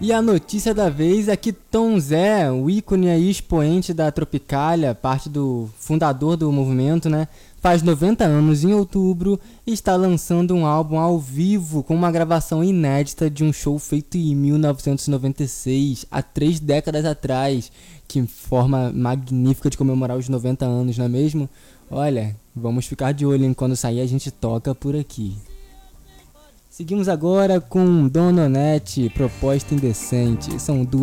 E a notícia da vez é que Tom Zé, o ícone e expoente da Tropicália, parte do fundador do movimento, né, faz 90 anos em outubro e está lançando um álbum ao vivo com uma gravação inédita de um show feito em 1996, há 3 décadas atrás. Que forma magnífica de comemorar os 90 anos, não é mesmo? Olha, vamos ficar de olho em quando sair a gente toca por aqui. Seguimos agora com Dona Onete, Proposta Indecente. São duas